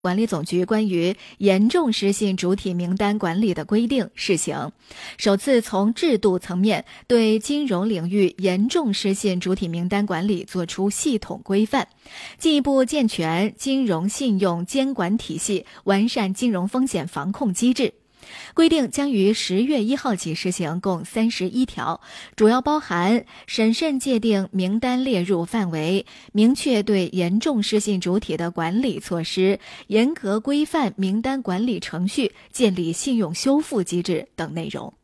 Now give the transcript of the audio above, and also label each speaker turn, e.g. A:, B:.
A: 管理总局关于严重失信主体名单管理的规定试行，首次从制度层面对金融领域严重失信主体名单管理作出系统规范，进一步健全金融信用监管体系，完善金融风险防控机制。规定将于10月1号起施行，共31条，主要包含审慎界定名单列入范围、明确对严重失信主体的管理措施、严格规范名单管理程序、建立信用修复机制等内容。